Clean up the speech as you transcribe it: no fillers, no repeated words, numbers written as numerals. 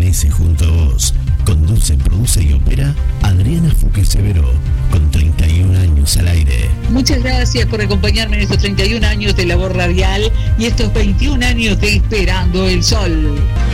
SMS junto a vos. Conduce, produce y opera Adriana Fuque Severo, con 31 años al aire. Muchas gracias por acompañarme en estos 31 años de labor radial y estos 21 años de Esperando el Sol.